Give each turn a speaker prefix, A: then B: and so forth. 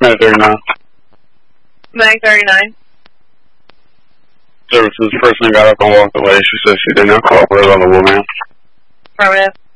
A: 939.
B: 939.
A: Services person got up and walked away. She said she did not cooperate on the woman.
B: Affirmative.